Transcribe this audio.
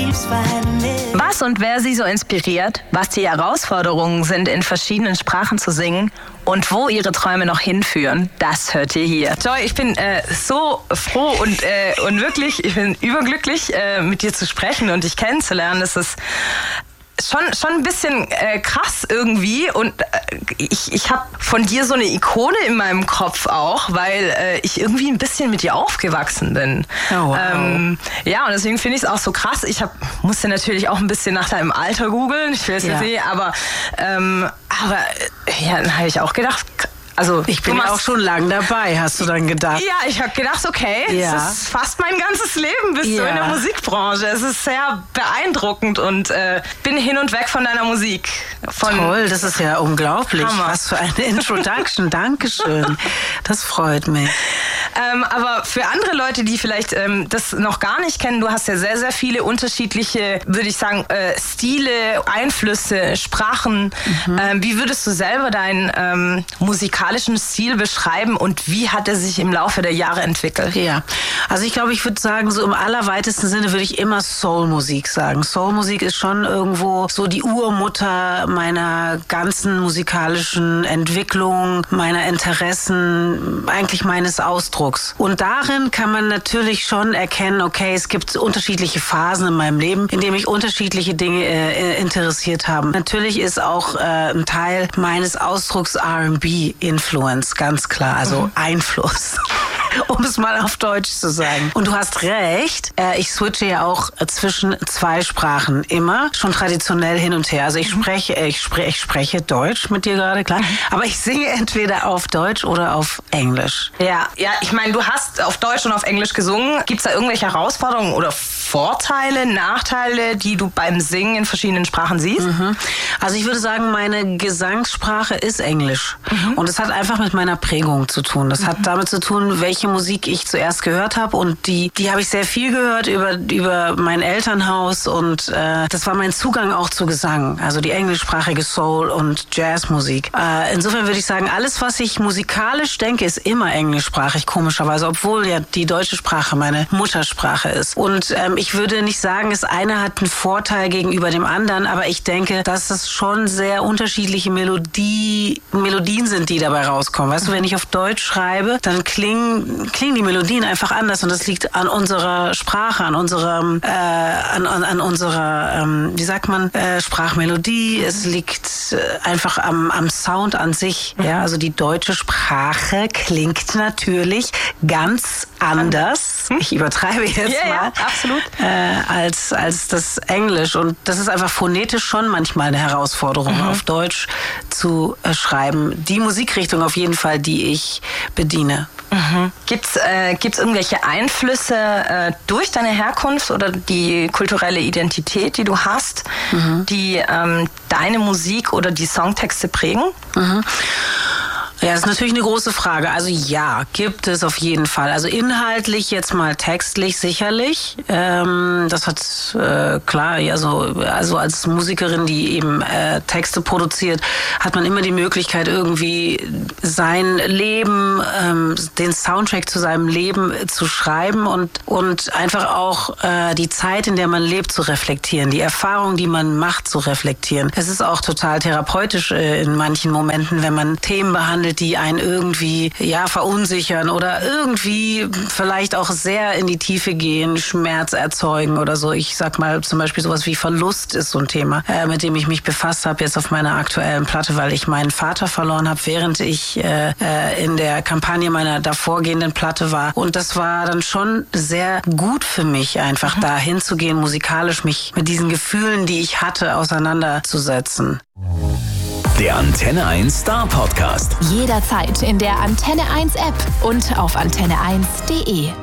Was und wer sie so inspiriert, was die Herausforderungen sind, in verschiedenen Sprachen zu singen und wo ihre Träume noch hinführen, das hört ihr hier. Joy, ich bin so froh und wirklich, ich bin überglücklich, mit dir zu sprechen und dich kennenzulernen. Das ist schon ein bisschen krass irgendwie und ich habe von dir so eine Ikone in meinem Kopf auch, weil ich irgendwie ein bisschen mit dir aufgewachsen bin. Oh, wow. Ja, und deswegen finde ich es auch so krass. Ich musste natürlich auch ein bisschen nach deinem Alter googeln, ich will es jetzt nicht, aber ja, dann habe ich auch gedacht, also ich bin auch schon lang dabei, hast du dann gedacht? Ja, ich habe gedacht, okay, das ist fast mein ganzes Leben bist du in der Musikbranche. Es ist sehr beeindruckend und bin hin und weg von deiner Musik. Toll, das ist ja unglaublich. Hammer. Was für eine Introduction, Dankeschön. Das freut mich. Aber für andere Leute, die vielleicht das noch gar nicht kennen, du hast ja sehr, sehr viele unterschiedliche, würde ich sagen, Stile, Einflüsse, Sprachen. Wie würdest du selber deinen musikalischen Stil beschreiben und wie hat er sich im Laufe der Jahre entwickelt? Ja, also ich glaube, ich würde sagen, so im allerweitesten Sinne würde ich immer Soulmusik sagen. Soulmusik ist schon irgendwo so die Urmutter meiner ganzen musikalischen Entwicklung, meiner Interessen, eigentlich meines Ausdrucks. Und darin kann man natürlich schon erkennen, okay, es gibt unterschiedliche Phasen in meinem Leben, in denen mich unterschiedliche Dinge interessiert haben. Natürlich ist auch ein Teil meines Ausdrucks R&B-Influence, ganz klar, also Einfluss. Um es mal auf Deutsch zu sagen. Und du hast recht, ich switche ja auch zwischen zwei Sprachen immer, schon traditionell hin und her. Also ich spreche Deutsch mit dir gerade, klar, aber ich singe entweder auf Deutsch oder auf Englisch. Ja, ich meine, du hast auf Deutsch und auf Englisch gesungen. Gibt es da irgendwelche Herausforderungen oder Vorteile, Nachteile, die du beim Singen in verschiedenen Sprachen siehst? Also ich würde sagen, meine Gesangssprache ist Englisch. Und es hat einfach mit meiner Prägung zu tun. Das hat damit zu tun, welche Musik ich zuerst gehört habe. Und die habe ich sehr viel gehört über mein Elternhaus. Und das war mein Zugang auch zu Gesang. Also die englischsprachige Soul- und Jazzmusik. Insofern würde ich sagen, alles, was ich musikalisch denke, ist immer englischsprachig, komischerweise. Obwohl ja die deutsche Sprache meine Muttersprache ist. Und ich würde nicht sagen, das eine hat einen Vorteil gegenüber dem anderen. Aber ich denke, dass es schon sehr unterschiedliche Melodien sind, die dabei rauskommen. Weißt du, wenn ich auf Deutsch schreibe, dann klingen die Melodien einfach anders und das liegt an unserer Sprache, an unserer wie sagt man, Sprachmelodie. Es liegt einfach am Sound an sich. Ja, also die deutsche Sprache klingt natürlich ganz anders. Ich übertreibe jetzt mal. Ja, absolut. Als das Englisch. Und das ist einfach phonetisch schon manchmal eine Herausforderung, auf Deutsch zu schreiben. Die Musikrichtung auf jeden Fall, die ich bediene. Gibt's irgendwelche Einflüsse durch deine Herkunft oder die kulturelle Identität, die du hast, die deine Musik oder die Songtexte prägen? Ja, das ist natürlich eine große Frage. Also ja, gibt es auf jeden Fall. Also inhaltlich, jetzt mal textlich sicherlich. Das hat, klar, also als Musikerin, die eben Texte produziert, hat man immer die Möglichkeit, irgendwie sein Leben, den Soundtrack zu seinem Leben zu schreiben und einfach auch die Zeit, in der man lebt, zu reflektieren, die Erfahrung, die man macht, zu reflektieren. Es ist auch total therapeutisch in manchen Momenten, wenn man Themen behandelt, die einen irgendwie verunsichern oder irgendwie vielleicht auch sehr in die Tiefe gehen, Schmerz erzeugen oder so. Ich sag mal zum Beispiel sowas wie Verlust ist so ein Thema, mit dem ich mich befasst habe jetzt auf meiner aktuellen Platte, weil ich meinen Vater verloren habe, während ich in der Kampagne meiner davorgehenden Platte war. Und das war dann schon sehr gut für mich, einfach da hinzugehen, musikalisch mich mit diesen Gefühlen, die ich hatte, auseinanderzusetzen. Der Antenne 1 Star Podcast. Jederzeit in der Antenne 1 App und auf antenne1.de.